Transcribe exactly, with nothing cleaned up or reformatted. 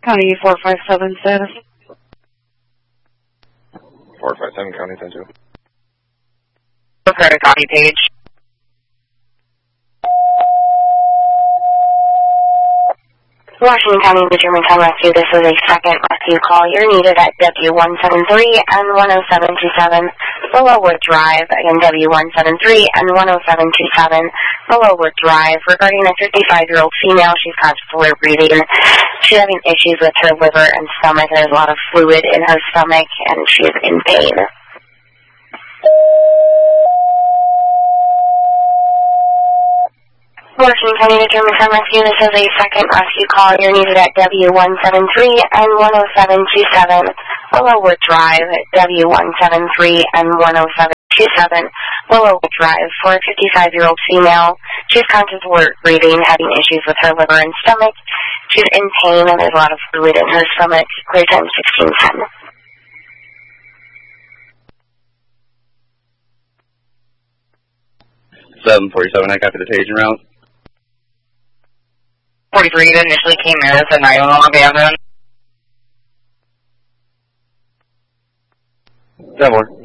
County four five seven status. four five seven County ten two. Prepare to copy, Page. Washington County Germantown Rescue, this is a second rescue call. You're needed at W one seven three and one oh seven two seven Willowwood Drive. Again, W one seven three and one oh seven two seven Willowwood Drive. Regarding a fifty-five-year-old female, she's constantly breathing. She's having issues with her liver and stomach. There's a lot of fluid in her stomach, and she's in pain. Washington County Germantown Rescue, this is a second rescue call. You're needed at W one seven three and one oh seven two seven Willowwood Drive, W one seven three and one oh seven two seven Willowwood Drive for a fifty-five-year-old female. She's constantly breathing, having issues with her liver and stomach. She's in pain, and there's a lot of fluid in her stomach. Clear time sixteen ten. seven forty-seven, I copy the paging route. forty-three that initially came in as a nine one one abandoned. ten more.